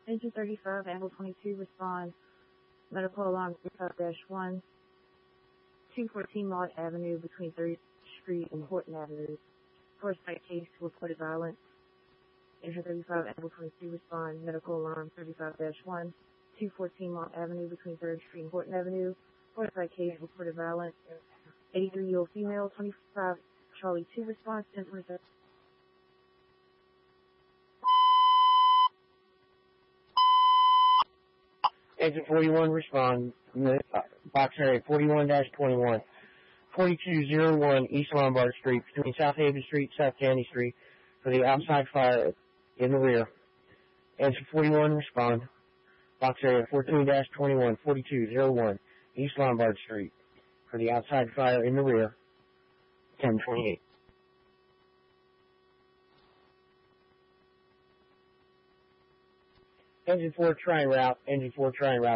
Engine 35, Angle 22, respond. Medical alarm 35-1, 214 Mott Avenue between 3rd Street and Horton Avenue. First site case, reported violence. Engine 35, Angle 22, respond. Medical alarm 35-1, 214 Mott Avenue between 3rd Street and Horton Avenue. First site case, reported violence. 83-year-old female, 25 Charlie 2, response, 10%. Engine 41, respond. Box area 41-21, 4201 East Lombard Street, between South Haven Street, South County Street, for the outside fire in the rear. Engine 41, respond. Box area 14-21, 4201 East Lombard Street, for the outside fire in the rear. 1028. Engine 4, trying route. Engine 4, trying route.